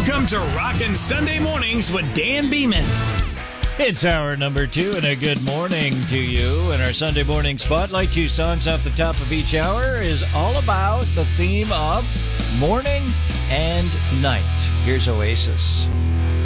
Welcome to Rockin' Sunday Mornings with Dan Beeman. It's hour number 2, and a good morning to you. And our Sunday morning spotlight, 2 songs off the top of each hour, is all about the theme of morning and night. Here's Oasis.